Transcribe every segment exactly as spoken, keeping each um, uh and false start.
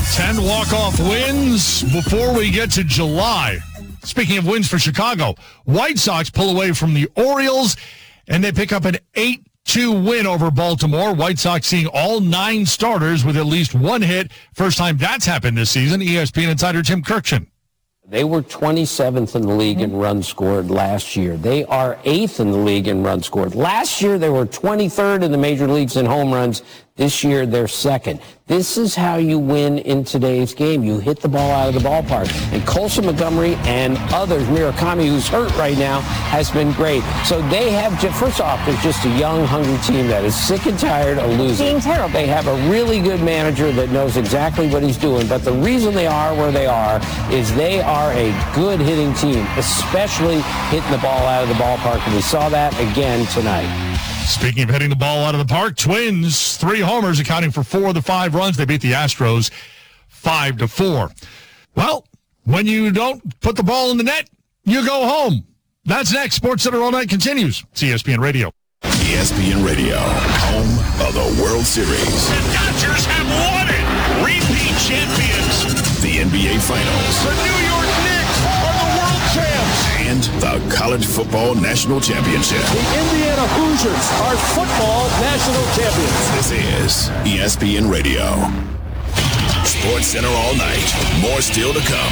ten walk-off wins before we get to July. Speaking of wins for Chicago, White Sox pull away from the Orioles, and they pick up an eight two win over Baltimore. White Sox seeing all nine starters with at least one hit. First time that's happened this season. E S P N insider Tim Kirkchin. They were twenty-seventh in the league in runs scored last year. They are eighth in the league in runs scored. Last year, they were twenty-third in the major leagues in home runs. This year, they're second. This is how you win in today's game. You hit the ball out of the ballpark. And Colson Montgomery and others, Murakami, who's hurt right now, has been great. So they have, just, first off, they're just a young, hungry team that is sick and tired of losing. Being terrible. They have a really good manager that knows exactly what he's doing. But the reason they are where they are is they are a good hitting team, especially hitting the ball out of the ballpark. And we saw that again tonight. Speaking of hitting the ball out of the park, Twins, three homers accounting for four of the five runs. They beat the Astros five to four. Well, when you don't put the ball in the net, you go home. That's next. Sports Center All Night continues. It's E S P N Radio. E S P N Radio, home of the World Series. The Dodgers have won it. Repeat champions. The N B A Finals. The New York Knicks are the world champs. And the College Football National Championship. The Indiana Hoosiers are football national champions. This is E S P N Radio. Sports Center all night. More still to come.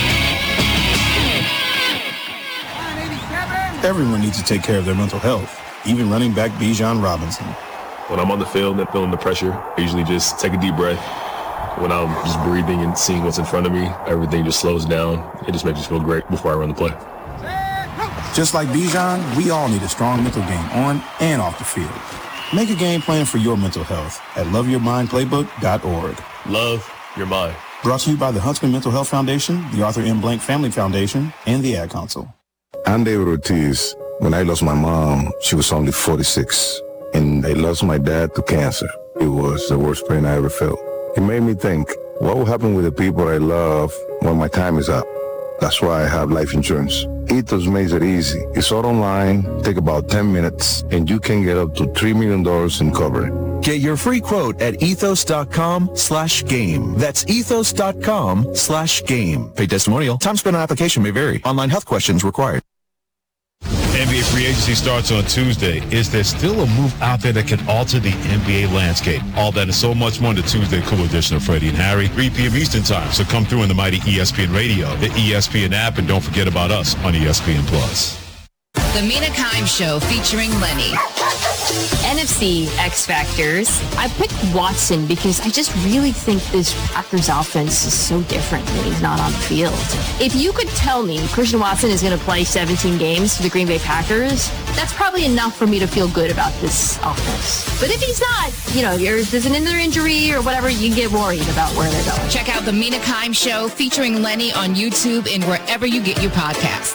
Everyone needs to take care of their mental health, even running back Bijan Robinson. When I'm on the field and feeling the pressure, I usually just take a deep breath. When I'm just breathing and seeing what's in front of me, everything just slows down. It just makes me feel great before I run the play. Just like Bijan, we all need a strong mental game on and off the field. Make a game plan for your mental health at love your mind playbook dot org. Love your mind. Brought to you by the Huntsman Mental Health Foundation, the Arthur M. Blank Family Foundation, and the Ad Council. I'm David Ortiz. When I lost my mom, she was only forty-six, and I lost my dad to cancer. It was the worst pain I ever felt. It made me think, what will happen with the people I love when my time is up? That's why I have life insurance. Ethos makes it easy. It's all online, take about ten minutes, and you can get up to three million dollars in coverage. Get your free quote at ethos.com slash game. That's ethos.com slash game. Paid testimonial. Time spent on application may vary. Online health questions required. N B A free agency starts on Tuesday. Is there still a move out there that can alter the N B A landscape? All that and so much more in the Tuesday Cool Edition of Freddie and Harry, three p.m. Eastern Time. So come through in the mighty E S P N Radio, the E S P N app, and don't forget about us on E S P N Plus. The Mina Kimes Show featuring Lenny. N F C X Factors. I picked Watson because I just really think this Packers offense is so different when he's not on the field. If you could tell me Christian Watson is going to play seventeen games for the Green Bay Packers, that's probably enough for me to feel good about this offense. But if he's not, you know, there's an inner injury or whatever, you can get worried about where they're going. Check out The Mina Kimes Show featuring Lenny on YouTube and wherever you get your podcasts.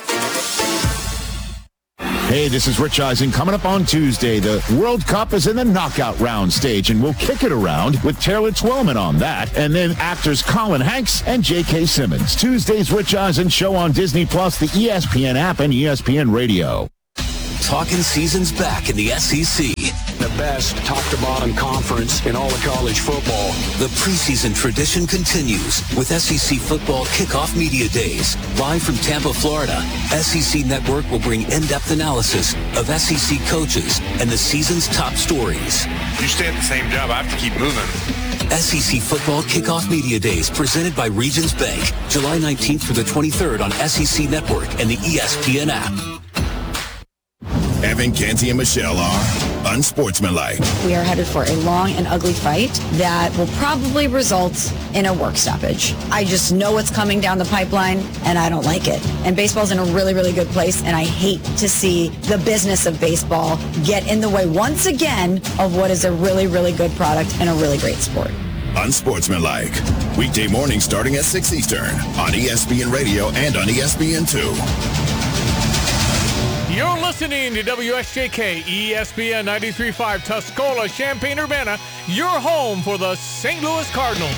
Hey, this is Rich Eisen. Coming up on Tuesday, the World Cup is in the knockout round stage, and we'll kick it around with Taylor Twellman on that, and then actors Colin Hanks and J K. Simmons. Tuesday's Rich Eisen Show on Disney Plus, the E S P N app, and E S P N Radio. Talking season's back in the S E C. The best top-to-bottom conference in all of college football. The preseason tradition continues with S E C Football Kickoff Media Days. Live from Tampa, Florida, S E C Network will bring in-depth analysis of S E C coaches and the season's top stories. You stay at the same job, I have to keep moving. S E C Football Kickoff Media Days presented by Regions Bank. July nineteenth through the twenty-third on S E C Network and the E S P N app. Evan, Canty, and Michelle are unsportsmanlike. We are headed for a long and ugly fight that will probably result in a work stoppage. I just know what's coming down the pipeline, and I don't like it. And baseball's in a really, really good place, and I hate to see the business of baseball get in the way once again of what is a really, really good product and a really great sport. Unsportsmanlike. Weekday morning starting at six Eastern on E S P N Radio and on E S P N two. You're listening to W S J K, E S P N ninety-three point five, Tuscola, Champaign-Urbana, your home for the Saint Louis Cardinals.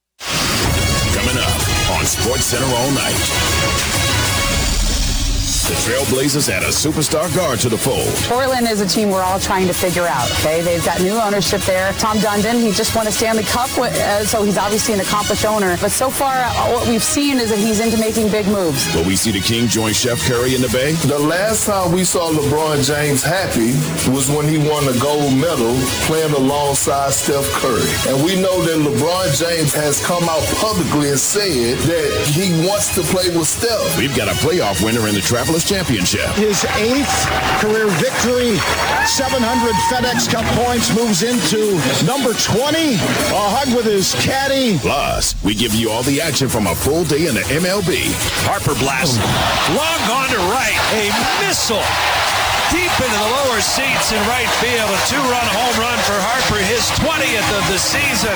Coming up on SportsCenter all night. The Trailblazers add a superstar guard to the fold. Portland is a team we're all trying to figure out, okay? They've got new ownership there. Tom Dundon, he just won a Stanley Cup, uh, so he's obviously an accomplished owner. But so far, uh, what we've seen is that he's into making big moves. Will we see the King join Chef Curry in the Bay? The last time we saw LeBron James happy was when he won a gold medal playing alongside Steph Curry. And we know that LeBron James has come out publicly and said that he wants to play with Steph. We've got a playoff winner in the Travelers Championship. His eighth career victory, seven hundred FedEx Cup points, moves into number twenty. A hug with his caddy. Plus, we give you all the action from a full day in the M L B. Harper blast. Long gone to right. A missile. Deep into the lower seats in right field. A two-run home run for Harper. His twentieth of the season.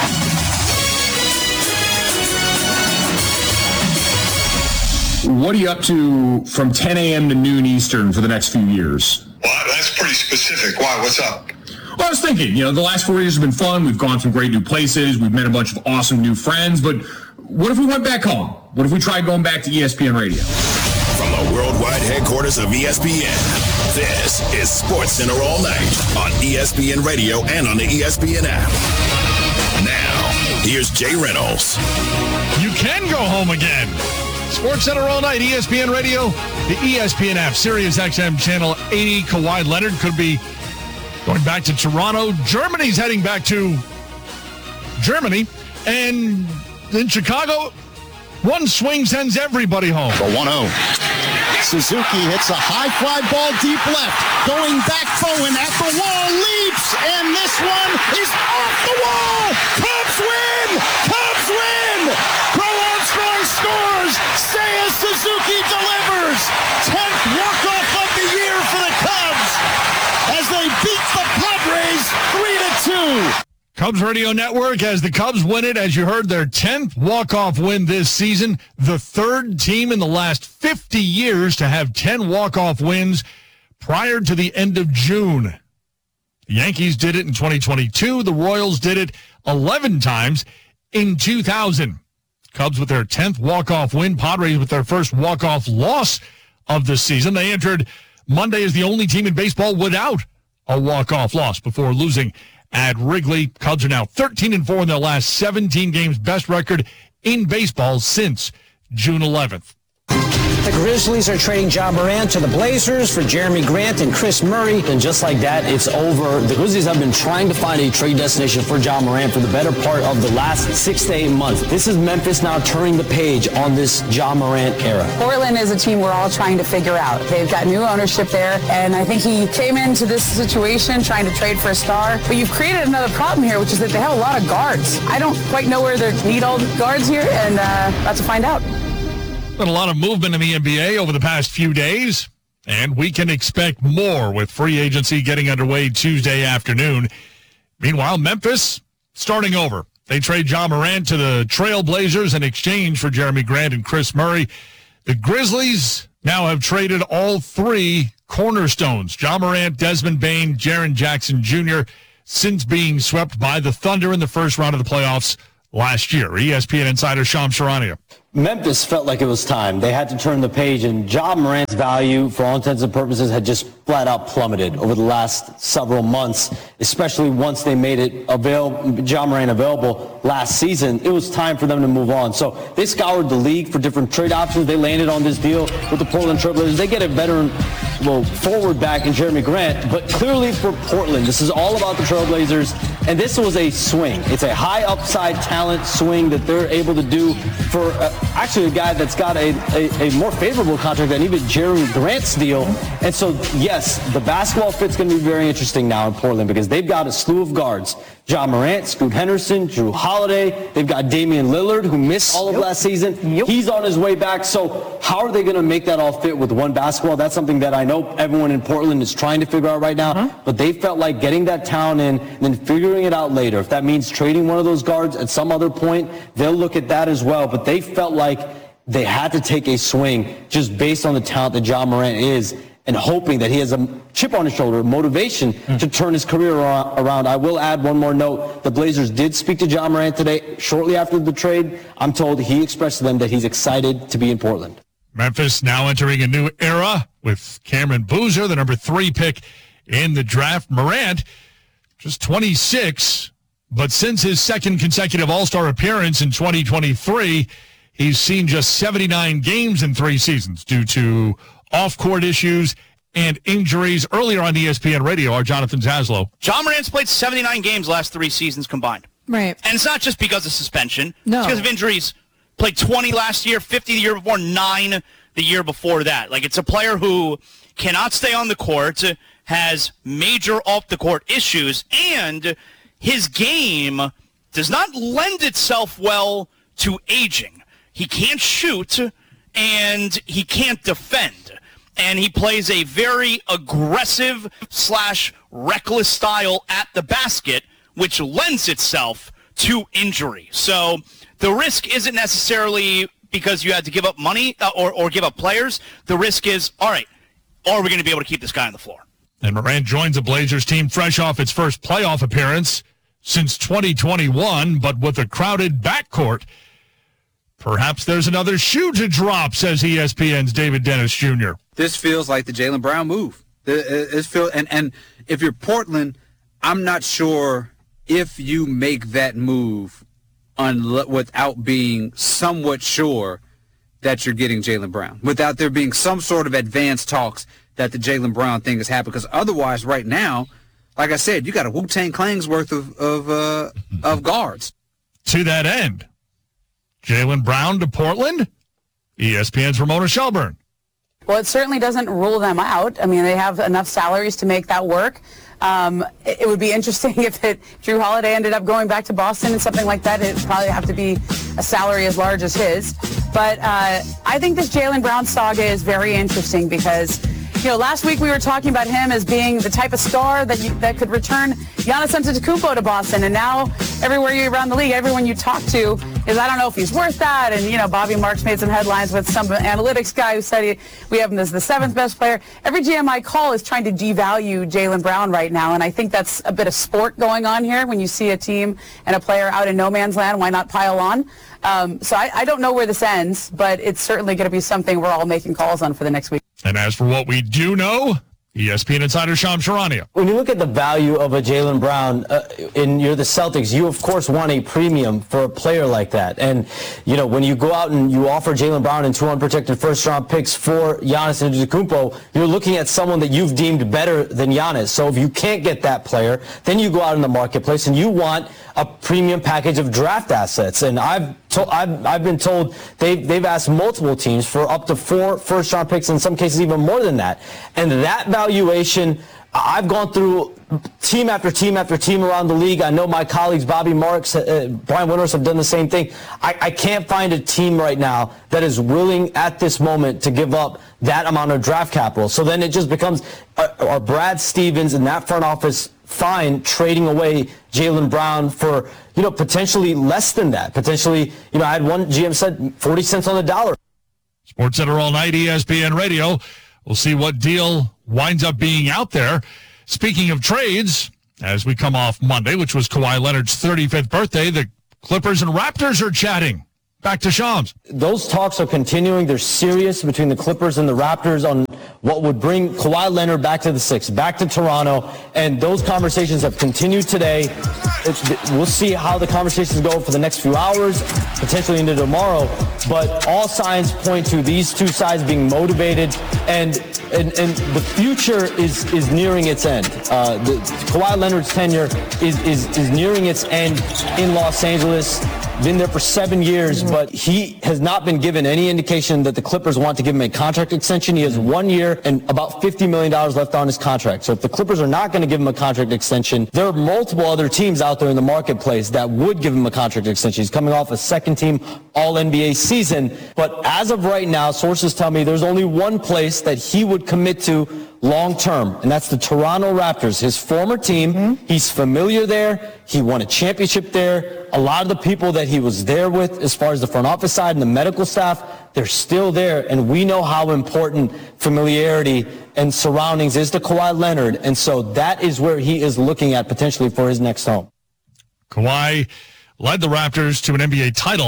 What are you up to from ten a.m. to noon Eastern for the next few years? Well, that's pretty specific. Why? What's up? Well, I was thinking, you know, the last four years have been fun. We've gone some great new places. We've met a bunch of awesome new friends. But what if we went back home? What if we tried going back to E S P N Radio? From the worldwide headquarters of E S P N, this is Sports Center All Night on E S P N Radio and on the E S P N app. Now, here's Jay Reynolds. You can go home again. Sports Center All Night, E S P N Radio, the E S P N app, Sirius X M Channel eighty. Kawhi Leonard could be going back to Toronto. Germany's heading back to Germany. And in Chicago, one swing sends everybody home. The one oh. Suzuki hits a high fly ball deep left. Going back, Bowen at the wall, leaps, and this one is off the wall. Cubs win! Cubs win! Crow Armstrong scores. Seiya Suzuki delivers. tenth walk-off of the year for the Cubs as they beat the Padres three to two. Cubs Radio Network as the Cubs win it, as you heard, their tenth walk-off win this season, the third team in the last fifty years to have ten walk-off wins prior to the end of June. The Yankees did it in twenty twenty-two. The Royals did it eleven times in two thousand. Cubs with their tenth walk-off win, Padres with their first walk-off loss of the season. They entered Monday as the only team in baseball without a walk-off loss before losing at Wrigley. Cubs are now thirteen and four in their last seventeen games, best record in baseball since June eleventh. The Grizzlies are trading Ja Morant to the Blazers for Jeremy Grant and Chris Murray. And just like that, it's over. The Grizzlies have been trying to find a trade destination for Ja Morant for the better part of the last six to eight months. This is Memphis now turning the page on this Ja Morant era. Portland is a team we're all trying to figure out. They've got new ownership there, and I think he came into this situation trying to trade for a star. But you've created another problem here, which is that they have a lot of guards. I don't quite know where they need all the guards here, and uh, about to find out. Been a lot of movement in the N B A over the past few days, and we can expect more with free agency getting underway Tuesday afternoon. Meanwhile, Memphis starting over. They trade Ja Morant to the Trailblazers in exchange for Jeremy Grant and Chris Murray. The Grizzlies now have traded all three cornerstones, Ja Morant, Desmond Bane, Jaren Jackson Junior, since being swept by the Thunder in the first round of the playoffs last year. E S P N insider Shams Charania. Memphis felt like it was time. They had to turn the page, and Ja Morant's value, for all intents and purposes, had just flat out plummeted over the last several months, especially once they made it available, Ja Morant available last season. It was time for them to move on. So they scoured the league for different trade options. They landed on this deal with the Portland Trailblazers. They get a veteran, well, forward back in Jeremy Grant, but clearly for Portland, this is all about the Trailblazers, and this was a swing. It's a high upside talent swing that they're able to do for uh, actually a guy that's got a, a, a more favorable contract than even Jeremy Grant's deal. And so, yes, the basketball fit's going to be very interesting now in Portland because they've got a slew of guards. Ja Morant, Scoot Henderson, Drew Holiday. They've got Damian Lillard, who missed all of yep. last season. Yep. He's on his way back. So how are they going to make that all fit with one basketball? That's something that I know everyone in Portland is trying to figure out right now. Uh-huh. But they felt like getting that talent in and then figuring it out later. If that means trading one of those guards at some other point, they'll look at that as well. But they felt like they had to take a swing just based on the talent that Ja Morant is, and hoping that he has a chip on his shoulder, motivation mm. to turn his career around. I will add one more note. The Blazers did speak to Ja Morant today. Shortly after the trade, I'm told he expressed to them that he's excited to be in Portland. Memphis now entering a new era with Cameron Boozer, the number three pick in the draft. Morant, just twenty-six, but since his second consecutive All-Star appearance in twenty twenty-three, he's seen just seventy-nine games in three seasons due to off-court issues and injuries. Earlier on E S P N Radio, our Jonathan Zaslow. Ja Morant's played seventy-nine games last three seasons combined. Right. And it's not just because of suspension. No. It's because of injuries. Played twenty last year, fifty the year before, nine the year before that. Like, it's a player who cannot stay on the court, has major off-the-court issues, and his game does not lend itself well to aging. He can't shoot, and he can't defend. And he plays a very aggressive slash reckless style at the basket, which lends itself to injury. So the risk isn't necessarily because you had to give up money uh, or, or give up players. The risk is, all right, are we going to be able to keep this guy on the floor? And Morant joins the Blazers team fresh off its first playoff appearance since twenty twenty-one, but with a crowded backcourt. Perhaps there's another shoe to drop, says E S P N's David Dennis Junior This feels like the Jaylen Brown move. It feel, and, and if you're Portland, I'm not sure if you make that move un- without being somewhat sure that you're getting Jaylen Brown, without there being some sort of advanced talks that the Jaylen Brown thing has happened. Because otherwise, right now, like I said, you got a Wu-Tang Clan's worth of of, uh, of guards. To that end, Jaylen Brown to Portland, E S P N's Ramona Shelburne. Well, it certainly doesn't rule them out. I mean, they have enough salaries to make that work. Um, it, it would be interesting if it, Drew Holiday ended up going back to Boston and something like that. It would probably have to be a salary as large as his. But uh, I think this Jaylen Brown saga is very interesting because, you know, last week we were talking about him as being the type of star that you, that could return Giannis Antetokounmpo to Boston. And now everywhere you around the league, everyone you talk to is, I don't know if he's worth that. And, you know, Bobby Marks made some headlines with some analytics guy who said he, we have him as the seventh best player. Every G M I call is trying to devalue Jaylen Brown right now. And I think that's a bit of sport going on here. When you see a team and a player out in no man's land, why not pile on? Um, so I, I don't know where this ends, but it's certainly going to be something we're all making calls on for the next week. And as for what we do know, E S P N insider Shams Charania. When you look at the value of a Jaylen Brown, uh, and you're the Celtics, you of course want a premium for a player like that. And, you know, when you go out and you offer Jaylen Brown and two unprotected first-round picks for Giannis Antetokounmpo, you're looking at someone that you've deemed better than Giannis. So if you can't get that player, then you go out in the marketplace and you want a premium package of draft assets. And I've to, I've, I've been told they've, they've asked multiple teams for up to four first-round picks, in some cases even more than that. And that valuation, I've gone through team after team after team around the league. I know my colleagues, Bobby Marks, uh, Brian Winters, have done the same thing. I, I can't find a team right now that is willing at this moment to give up that amount of draft capital. So then it just becomes, uh, are Brad Stevens and that front office fine trading away Jaylen Brown for, you know, potentially less than that? Potentially, you know, I had one G M said forty cents on the dollar. Sports Center all night, E S P N Radio. We'll see what deal winds up being out there. Speaking of trades, as we come off Monday, which was Kawhi Leonard's thirty-fifth birthday, the Clippers and Raptors are chatting. Back to Shams. Those talks are continuing. They're serious between the Clippers and the Raptors on what would bring Kawhi Leonard back to the Six, back to Toronto. And those conversations have continued today. It's, we'll see how the conversations go for the next few hours, potentially into tomorrow. But all signs point to these two sides being motivated, and and, and the future is, is nearing its end. Uh, the, Kawhi Leonard's tenure is, is, is nearing its end in Los Angeles. Been there for seven years, but he has not been given any indication that the Clippers want to give him a contract extension. He has one year and about fifty million dollars left on his contract. So if the Clippers are not going to give him a contract extension, there are multiple other teams out there in the marketplace that would give him a contract extension. He's coming off a second-team All N B A season. But as of right now, sources tell me there's only one place that he would commit to long-term, and that's the Toronto Raptors, his former team. Mm-hmm. He's familiar there. He won a championship there. A lot of the people that he was there with, as far as the front office side and the medical staff, they're still there, and we know how important familiarity and surroundings is to Kawhi Leonard, and so that is where he is looking at potentially. potentially for his next home. Kawhi led the Raptors to an N B A title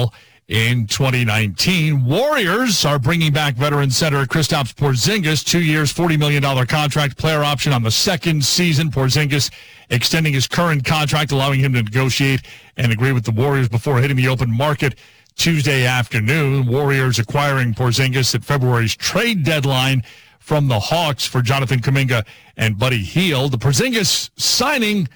in twenty nineteen. Warriors are bringing back veteran center Kristaps Porzingis, two years, forty million dollars contract, player option on the second season. Porzingis extending his current contract, allowing him to negotiate and agree with the Warriors before hitting the open market Tuesday afternoon. Warriors acquiring Porzingis at February's trade deadline from the Hawks for Jonathan Kuminga and Buddy Hield. The Porzingis signing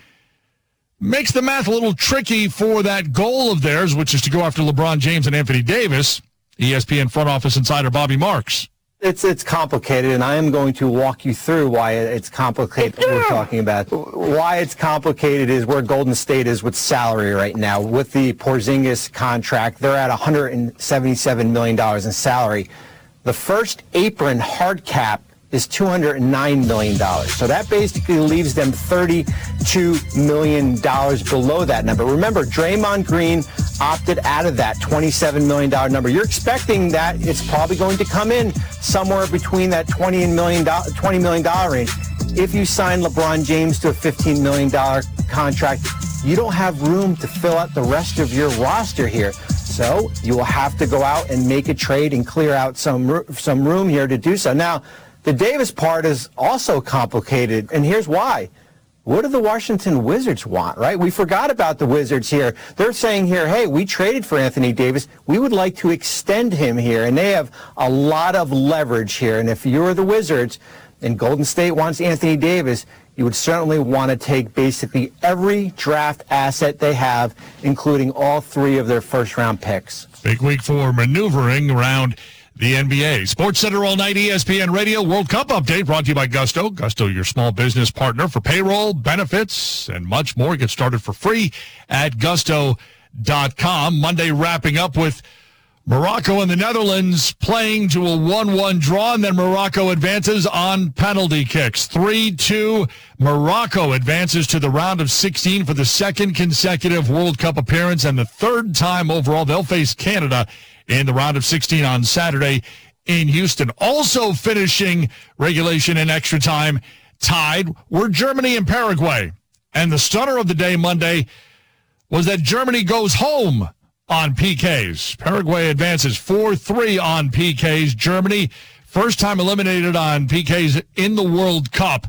makes the math a little tricky for that goal of theirs, which is to go after LeBron James and Anthony Davis. E S P N front office insider Bobby Marks. It's it's complicated, and I am going to walk you through why it's complicated. What we're talking about. Why it's complicated is where Golden State is with salary right now. With the Porzingis contract, they're at one hundred seventy-seven million dollars in salary. The first apron hard cap is two hundred nine million dollars. So that basically leaves them thirty-two million dollars below that number. Remember, Draymond Green opted out of that twenty-seven million dollars number. You're expecting that it's probably going to come in somewhere between that twenty million dollars, twenty million dollars range. If you sign LeBron James to a fifteen million dollars contract, you don't have room to fill out the rest of your roster here. So you will have to go out and make a trade and clear out some some room here to do so. Now, the Davis part is also complicated, and here's why. What do the Washington Wizards want, right? We forgot about the Wizards here. They're saying here, hey, we traded for Anthony Davis. We would like to extend him here, and they have a lot of leverage here. And if you're the Wizards and Golden State wants Anthony Davis, you would certainly want to take basically every draft asset they have, including all three of their first-round picks. Big week for maneuvering around the N B A. Sports Center all night, E S P N Radio World Cup update brought to you by Gusto. Gusto, your small business partner for payroll, benefits, and much more. Get started for free at gusto dot com. Monday wrapping up with Morocco and the Netherlands playing to a one one draw, and then Morocco advances on penalty kicks. three two, Morocco advances to the round of sixteen for the second consecutive World Cup appearance and the third time overall. They'll face Canada in the round of sixteen on Saturday in Houston. Also finishing regulation in extra time tied were Germany and Paraguay. And the stunner of the day Monday was that Germany goes home on P Ks. Paraguay advances four three on P Ks. Germany, first time eliminated on P Ks in the World Cup.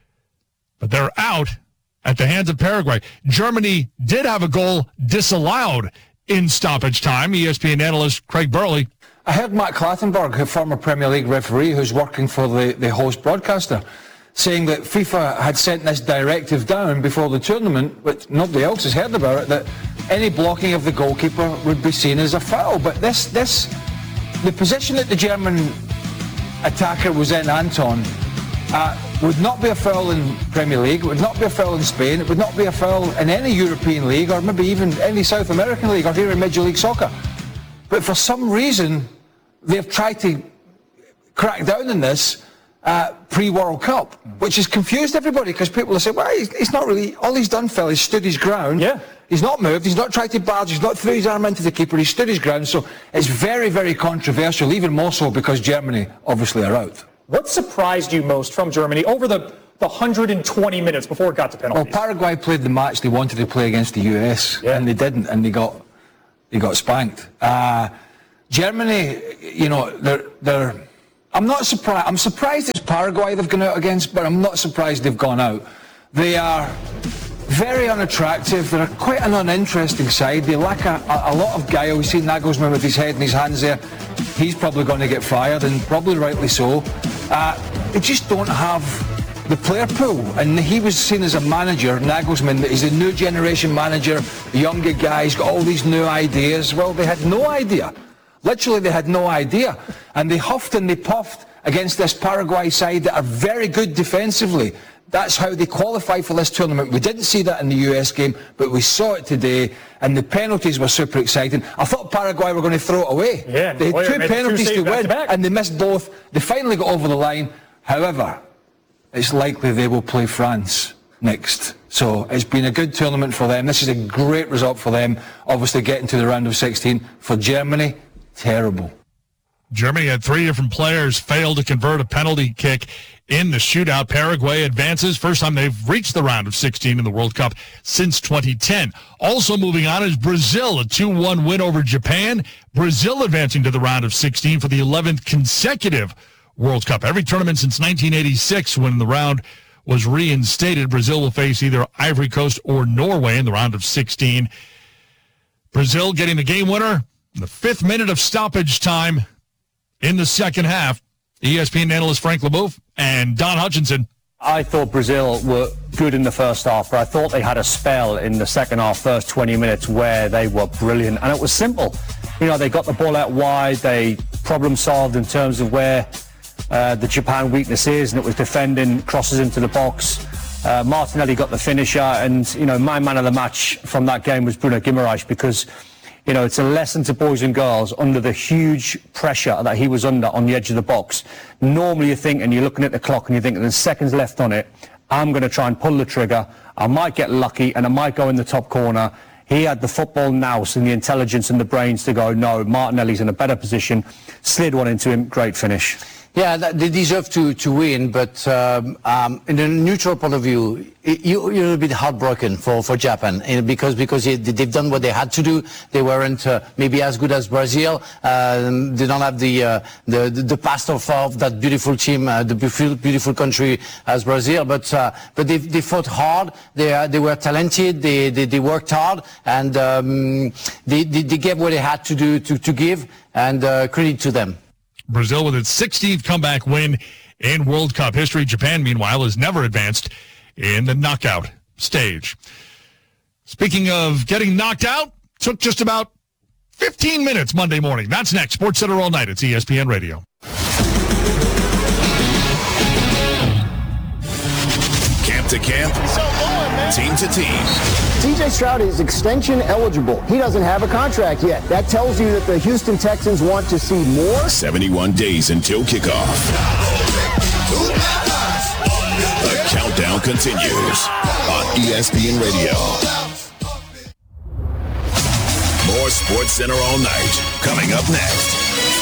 But they're out at the hands of Paraguay. Germany did have a goal disallowed in stoppage time. E S P N analyst Craig Burley. I heard Matt Clattenburg, a former Premier League referee who's working for the, the host broadcaster, saying that FIFA had sent this directive down before the tournament, but nobody else has heard about it, that any blocking of the goalkeeper would be seen as a foul. But this, this, the position that the German attacker was in, Anton, uh, would not be a foul in Premier League, it would not be a foul in Spain, it would not be a foul in any European league, or maybe even any South American league, or here in Major League Soccer. But for some reason, they've tried to crack down on this Uh, pre-World Cup, which has confused everybody, because people have said, well, he's, he's not really, all he's done, Phil, is stood his ground. Yeah. He's not moved, he's not tried to barge, he's not threw his arm into the keeper, he stood his ground. So it's very, very controversial, even more so because Germany obviously are out. What surprised you most from Germany over the, the one hundred twenty minutes before it got to penalties? Well, Paraguay played the match they wanted to play against the U S, yeah. and they didn't, and they got, they got spanked. Uh, Germany, you know, they're, they're, I'm not surprised. I'm surprised it's Paraguay they've gone out against, but I'm not surprised they've gone out. They are very unattractive. They're quite an uninteresting side. They lack a, a, a lot of guile. We see Nagelsmann with his head in his hands there. He's probably going to get fired, and probably rightly so. Uh, they just don't have the player pool. And he was seen as a manager, Nagelsmann, he's a new generation manager, the younger guy, he's got all these new ideas. Well, they had no idea. Literally, they had no idea. And they huffed and they puffed against this Paraguay side that are very good defensively. That's how they qualify for this tournament. We didn't see that in the U S game, but we saw it today, and the penalties were super exciting. I thought Paraguay were going to throw it away. Yeah, they had two penalties two to win, to and they missed both. They finally got over the line. However, it's likely they will play France next. So it's been a good tournament for them. This is a great result for them, obviously getting to the round of sixteen. For Germany, terrible. Germany had three different players fail to convert a penalty kick in the shootout. Paraguay advances. First time they've reached the round of sixteen in the World Cup since twenty ten. Also moving on is Brazil, a two one win over Japan. Brazil advancing to the round of sixteen for the eleventh consecutive World Cup. Every tournament since nineteen eighty-six, when the round was reinstated, Brazil will face either Ivory Coast or Norway in the round of sixteen. Brazil getting the game winner in the fifth minute of stoppage time in the second half. E S P N analyst Frank LeBoeuf and Don Hutchinson. I thought Brazil were good in the first half, but I thought they had a spell in the second half, first twenty minutes, where they were brilliant. And it was simple. You know, they got the ball out wide. They problem solved in terms of where uh, the Japan weakness is, and it was defending crosses into the box. Uh, Martinelli got the finisher, and, you know, my man of the match from that game was Bruno Guimaraes, because, you know, it's a lesson to boys and girls under the huge pressure that he was under on the edge of the box. Normally you think, and you're looking at the clock and you think there's seconds left on it, I'm going to try and pull the trigger, I might get lucky and I might go in the top corner. He had the football nous and the intelligence and the brains to go, no, Martinelli's in a better position, slid one into him, great finish. Yeah, they deserve to, to win, but um, um, in a neutral point of view, you, you're a bit heartbroken for, for Japan because because they've done what they had to do. They weren't uh, maybe as good as Brazil. Uh, they don't have the, uh, the the past of, of that beautiful team, uh, the beautiful beautiful country as Brazil. But uh, but they they fought hard. They uh, they were talented. They they, they worked hard, and um, they, they they gave what they had to do to to give. And uh, credit to them. Brazil with its sixteenth comeback win in World Cup history. Japan, meanwhile, has never advanced in the knockout stage. Speaking of getting knocked out, took just about fifteen minutes Monday morning. That's next. Sports Center all night. It's E S P N Radio. Camp to camp, team to team. C J Stroud is extension eligible. He doesn't have a contract yet. That tells you that the Houston Texans want to see more. seventy-one days until kickoff. The countdown continues on E S P N Radio. More Sports Center all night. Coming up next.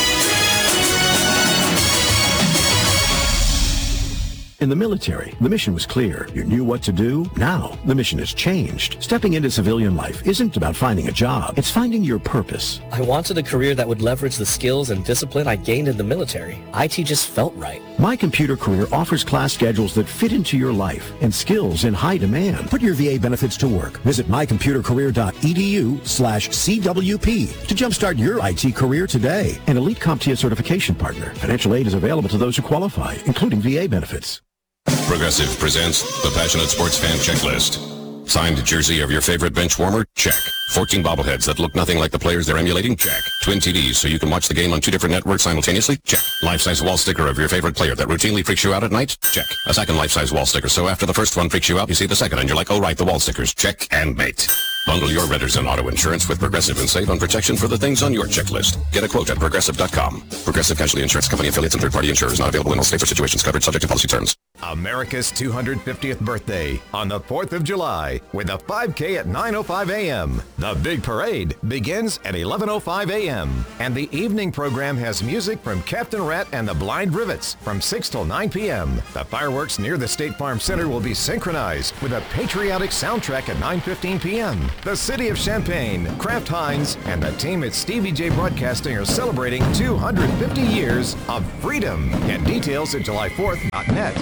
In the military, the mission was clear. You knew what to do. Now, the mission has changed. Stepping into civilian life isn't about finding a job. It's finding your purpose. I wanted a career that would leverage the skills and discipline I gained in the military. I T just felt right. My Computer Career offers class schedules that fit into your life and skills in high demand. Put your V A benefits to work. Visit mycomputercareer.edu slash CWP to jumpstart your I T career today. An Elite CompTIA certification partner. Financial aid is available to those who qualify, including V A benefits. Progressive presents the Passionate Sports Fan Checklist. Signed jersey of your favorite bench warmer? Check. fourteen bobbleheads that look nothing like the players they're emulating? Check. Twin T Ds so you can watch the game on two different networks simultaneously? Check. Life-size wall sticker of your favorite player that routinely freaks you out at night? Check. A second life-size wall sticker so after the first one freaks you out, you see the second and you're like, oh right, the wall stickers. Check and mate. Bundle your renters and auto insurance with Progressive and save on protection for the things on your checklist. Get a quote at Progressive dot com. Progressive Casualty Insurance Company affiliates and third-party insurers not available in all states or situations covered subject to policy terms. America's two hundred fiftieth birthday on the fourth of July with a five K at nine oh five a.m. The big parade begins at eleven oh five a.m. and the evening program has music from Captain Rat and the Blind Rivets from six till nine p.m. The fireworks near the State Farm Center will be synchronized with a patriotic soundtrack at nine fifteen p.m. The city of Champaign, Kraft Heinz, and the team at Stevie J Broadcasting are celebrating two hundred fifty years of freedom. Get details at July fourth dot net.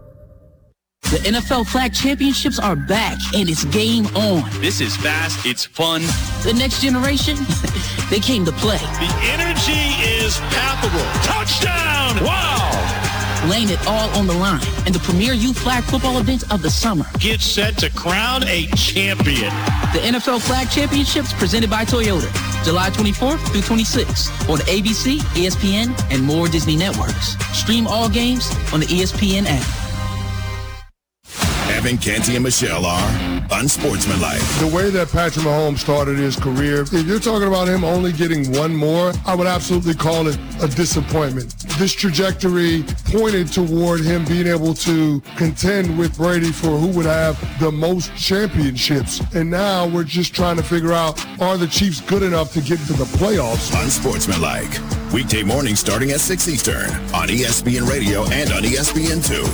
The N F L Flag Championships are back, and it's game on. This is fast. It's fun. The next generation, they came to play. The energy is palpable. Touchdown! Wow! Laying it all on the line in the premier youth flag football event of the summer. Get set to crown a champion. The N F L Flag Championships presented by Toyota. July twenty-fourth through twenty-sixth on A B C, E S P N, and more Disney networks. Stream all games on the E S P N app. Kevin, Canty, and Michelle are unsportsmanlike. The way that Patrick Mahomes started his career, if you're talking about him only getting one more, I would absolutely call it a disappointment. This trajectory pointed toward him being able to contend with Brady for who would have the most championships. And now we're just trying to figure out, are the Chiefs good enough to get to the playoffs? Unsportsmanlike. Weekday morning starting at six Eastern on E S P N Radio and on E S P N two.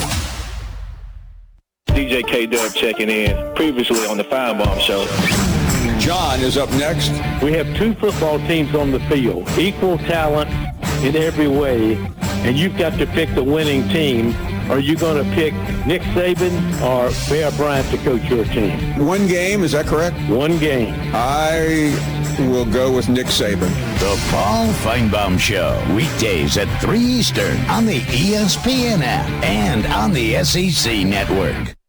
D J K-Dub checking in, previously on the Firebomb Show. John is up next. We have two football teams on the field, equal talent in every way, and you've got to pick the winning team. Are you going to pick Nick Saban or Bear Bryant to coach your team? One game, is that correct? One game. I will go with Nick Saban. The Paul Feinbaum Show, weekdays at three Eastern on the E S P N app and on the S E C Network.